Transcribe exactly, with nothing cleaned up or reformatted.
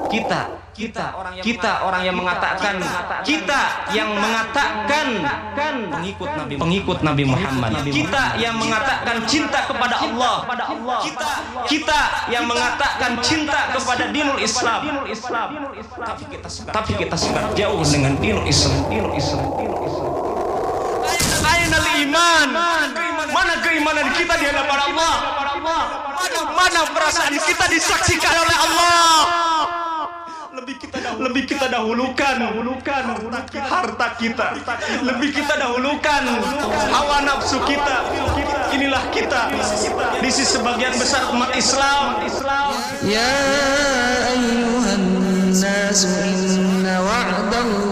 kita kita kita orang yang mengatakan kita yang mengatakan pengikut Nabi pengikut Nabi Muhammad, kita yang mengatakan cinta kepada Allah, kita kita yang mengatakan cinta kepada dinul Islam, tapi kita tapi kita sekarang jauh dengan dinul Islam. dinul Islam Ainal iman, mana keimanan kita di hadapan Allah, mana perasaan kita disaksikan oleh Allah. Lebih kita dahulukan, lebih kita dahulukan, dahulukan harta kita, lebih kita dahulukan hawa nafsu kita. Inilah kita di sisi sebagian besar umat Islam. Ya ayyuhan nas inna wa'dallahi